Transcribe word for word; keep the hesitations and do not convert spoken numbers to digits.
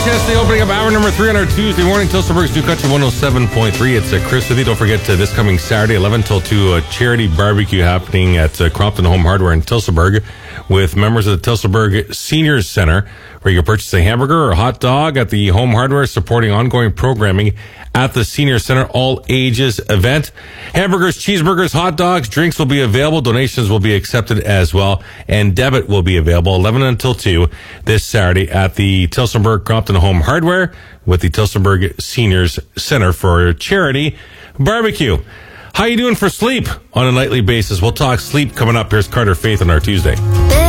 Chance, the opening of hour number three on our Tuesday morning. Tilsonburg's New Country one oh seven point three. It's uh, Chris with you. Don't forget uh, this coming Saturday, eleven till two, a charity barbecue happening at uh, Crompton Home Hardware in Tilsonburg with members of the Tilsonburg Seniors Center, where you can purchase a hamburger or a hot dog at the Home Hardware, supporting ongoing programming at the Senior Center all ages event. Hamburgers, cheeseburgers, hot dogs, drinks will be available. Donations will be accepted as well, and debit will be available eleven until two this Saturday at the Tilsonburg Crompton Home Hardware with the Tilsonburg Seniors Center for charity barbecue. How you doing for sleep on a nightly basis? We'll talk sleep coming up. Here's Carter Faith on our Tuesday.